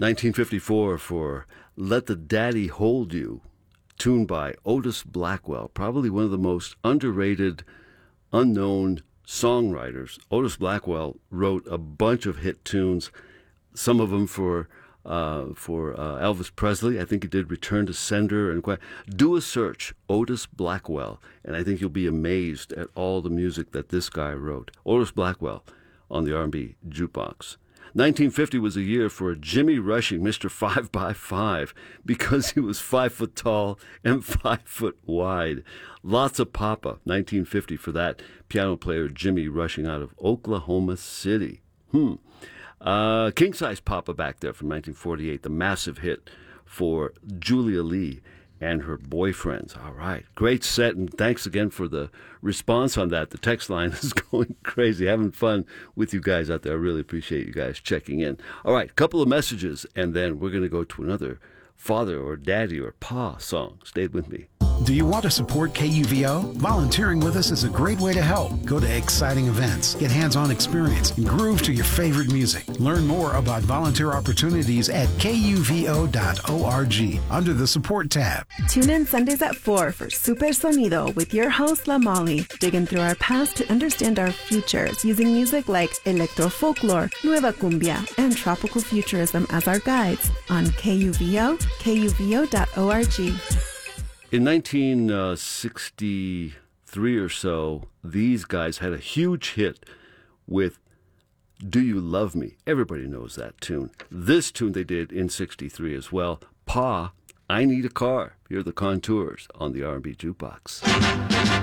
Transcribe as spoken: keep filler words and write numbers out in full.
nineteen fifty-four for Let the Daddy Hold You, tuned by Otis Blackwell, probably one of the most underrated, unknown songwriters. Otis Blackwell wrote a bunch of hit tunes, some of them for uh, for uh, Elvis Presley. I think he did Return to Sender. And quite, do a search, Otis Blackwell, and I think you'll be amazed at all the music that this guy wrote. Otis Blackwell on the R and B Jukebox. nineteen fifty was a year for Jimmy Rushing, Mister Five by Five, because he was five foot tall and five foot wide. Lots of papa, nineteen fifty for that piano player Jimmy Rushing out of Oklahoma City. Hmm. Uh, King Size Papa back there from nineteen forty-eight, the massive hit for Julia Lee and her boyfriends. All right. Great set, and thanks again for the response on that. The text line is going crazy. Having fun with you guys out there. I really appreciate you guys checking in. All right, a couple of messages, and then we're going to go to another father or daddy or pa song. Stay with me. Do you want to support K U V O? Volunteering with us is a great way to help. Go to exciting events, get hands-on experience, and groove to your favorite music. Learn more about volunteer opportunities at K U V O dot org under the Support tab. Tune in Sundays at four for Super Sonido with your host, La Molly, digging through our past to understand our futures using music like electro folklore, nueva cumbia, and tropical futurism as our guides on K U V O, K U V O dot org. In nineteen sixty-three or so, these guys had a huge hit with Do You Love Me? Everybody knows that tune. This tune they did in sixty-three as well. Pa, I Need a Car. Here are the Contours on the R and B Jukebox.